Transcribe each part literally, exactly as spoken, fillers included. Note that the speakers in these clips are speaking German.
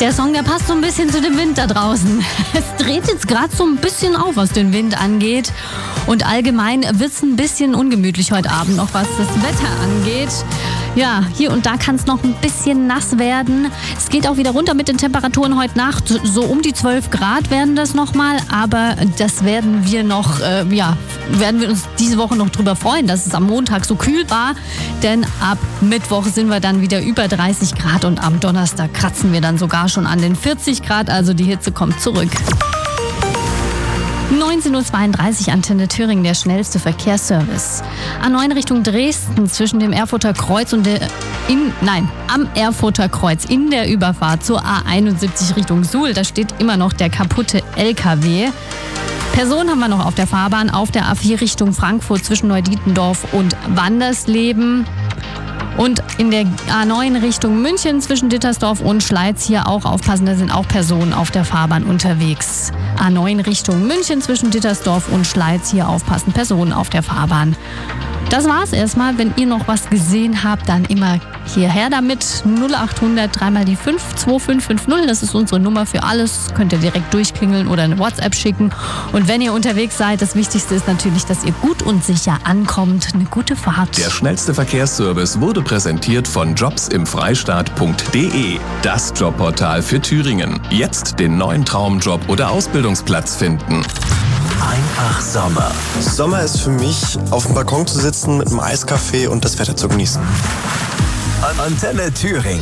Der Song, der passt so ein bisschen zu dem Wind da draußen. Es dreht jetzt gerade so ein bisschen auf, was den Wind angeht. Und allgemein wird es ein bisschen ungemütlich heute Abend noch, was das Wetter angeht. Ja, hier und da kann es noch ein bisschen nass werden. Es geht auch wieder runter mit den Temperaturen heute Nacht. So um die zwölf Grad werden das nochmal. Aber das werden wir noch, äh, ja, werden wir uns diese Woche noch drüber freuen, dass es am Montag so kühl war. Denn ab Mittwoch sind wir dann wieder über dreißig Grad und am Donnerstag kratzen wir dann sogar schon an den vierzig Grad. Also die Hitze kommt zurück. neunzehn Uhr zweiunddreißig, Antenne Thüringen, der schnellste Verkehrsservice. A neun Richtung Dresden zwischen dem Erfurter Kreuz und der, in, nein, am Erfurter Kreuz in der Überfahrt zur A einundsiebzig Richtung Suhl. Da steht immer noch der kaputte L K W. Personen haben wir noch auf der Fahrbahn auf der A vier Richtung Frankfurt zwischen Neudietendorf und Wandersleben. Und in der A neun Richtung München zwischen Dittersdorf und Schleiz hier auch aufpassen, da sind auch Personen auf der Fahrbahn unterwegs. A neun Richtung München zwischen Dittersdorf und Schleiz hier aufpassen, Personen auf der Fahrbahn. Das war's erstmal. Wenn ihr noch was gesehen habt, dann immer hierher damit. null acht hundert dreimal die fünf zwei fünf fünf null. Das ist unsere Nummer für alles. Könnt ihr direkt durchklingeln oder eine WhatsApp schicken. Und wenn ihr unterwegs seid, das Wichtigste ist natürlich, dass ihr gut und sicher ankommt. Eine gute Fahrt. Der schnellste Verkehrsservice wurde präsentiert von jobs im freistaat punkt de. Das Jobportal für Thüringen. Jetzt den neuen Traumjob oder Ausbildungsplatz finden. Einfach Sommer. Sommer ist für mich, auf dem Balkon zu sitzen mit einem Eiskaffee und das Wetter zu genießen. Antenne Thüringen.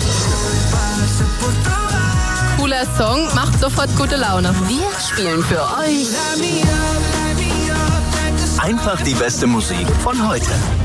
Cooler Song, macht sofort gute Laune. Wir spielen für euch Einfach die beste Musik von heute.